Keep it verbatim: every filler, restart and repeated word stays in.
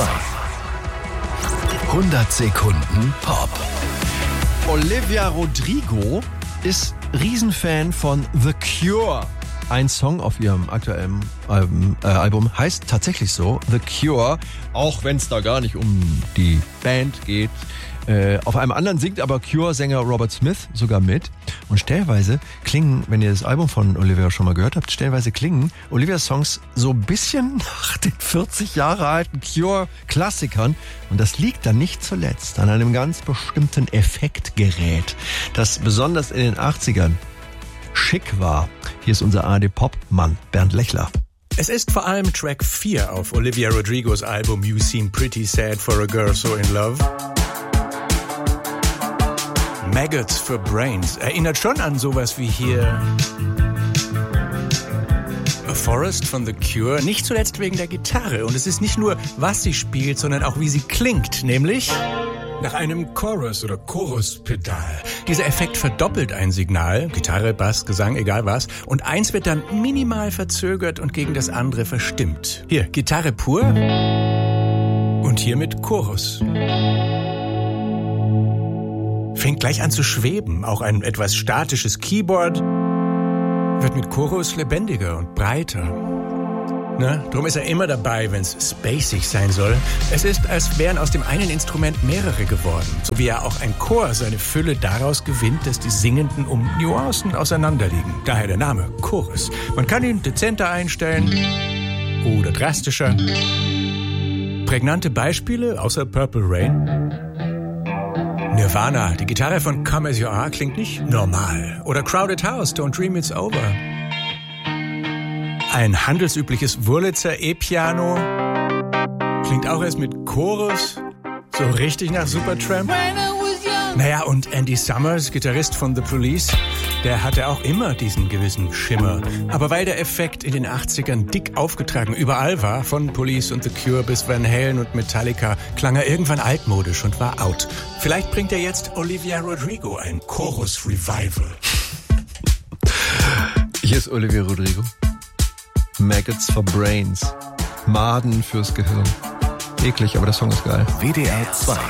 zwei. hundert Sekunden Pop. Olivia Rodrigo ist Riesenfan von The Cure. Ein Song auf ihrem aktuellen Album, äh, Album heißt tatsächlich so, The Cure, auch wenn es da gar nicht um die Band geht. Äh, auf einem anderen singt aber Cure-Sänger Robert Smith sogar mit. Und stellenweise klingen, wenn ihr das Album von Olivia schon mal gehört habt, stellenweise klingen Olivias Songs so ein bisschen nach den vierzig Jahre alten Cure-Klassikern. Und das liegt dann nicht zuletzt an einem ganz bestimmten Effektgerät, das besonders in den achtzigern schick war. Hier ist unser A R D-Pop-Mann Bernd Lechler. Es ist vor allem Track vier auf Olivia Rodrigos Album You Seem Pretty Sad for a Girl So in Love. Maggots for Brains erinnert schon an sowas wie hier A Forest von The Cure, nicht zuletzt wegen der Gitarre. Und es ist nicht nur, was sie spielt, sondern auch, wie sie klingt, nämlich nach einem Chorus- oder Choruspedal. Dieser Effekt verdoppelt ein Signal, Gitarre, Bass, Gesang, egal was, und eins wird dann minimal verzögert und gegen das andere verstimmt. Hier, Gitarre pur und hier mit Chorus. Fängt gleich an zu schweben, auch ein etwas statisches Keyboard wird mit Chorus lebendiger und breiter. Ne? Drum ist er immer dabei, wenn es spacig sein soll. Es ist, als wären aus dem einen Instrument mehrere geworden. So wie ja auch ein Chor seine Fülle daraus gewinnt, dass die Singenden um Nuancen auseinanderliegen. Daher der Name Chorus. Man kann ihn dezenter einstellen oder drastischer. Prägnante Beispiele außer Purple Rain? Nirvana, die Gitarre von Come As You Are klingt nicht normal. Oder Crowded House, Don't Dream It's Over. Ein handelsübliches Wurlitzer E-Piano klingt auch erst mit Chorus so richtig nach Supertramp. Naja, und Andy Summers, Gitarrist von The Police, der hatte auch immer diesen gewissen Schimmer. Aber weil der Effekt in den achtzigern dick aufgetragen überall war, von Police und The Cure bis Van Halen und Metallica, klang er irgendwann altmodisch und war out. Vielleicht bringt er jetzt Olivia Rodrigo ein Chorus-Revival. Hier ist Olivia Rodrigo. Maggots for Brains. Maden fürs Gehirn. Eklig, aber der Song ist geil. W D R zwei.